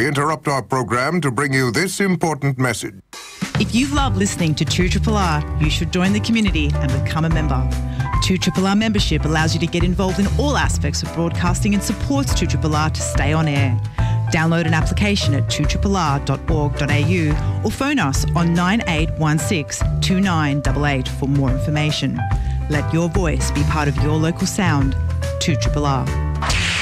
interrupt our program to bring you this important message. If you love listening to 2RRR, you should join the community and become a member. 2RRR membership allows you to get involved in all aspects of broadcasting and supports 2RRR to stay on air. Download an application at 2rrr.org.au or phone us on 9816 2988 for more information. Let your voice be part of your local sound. 2RRR.